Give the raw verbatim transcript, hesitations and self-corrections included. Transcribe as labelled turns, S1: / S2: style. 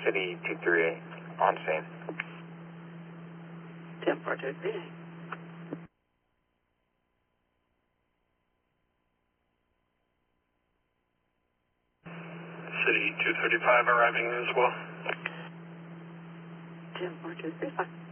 S1: City two three eight, on scene.
S2: ten four two three eight.
S3: City two thirty-five arriving as well.
S2: ten four two three five.